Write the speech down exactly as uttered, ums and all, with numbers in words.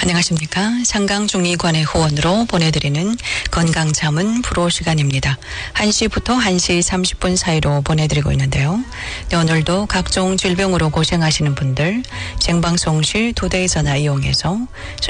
안녕하십니까. 상강중의관의 후원으로 보내드리는 건강자문 프로 시간입니다. 한 시부터 한 시 삼십 분 사이로 보내드리고 있는데요. 네, 오늘도 각종 질병으로 고생하시는 분들 생방송 시 두 대의 전화 이용해서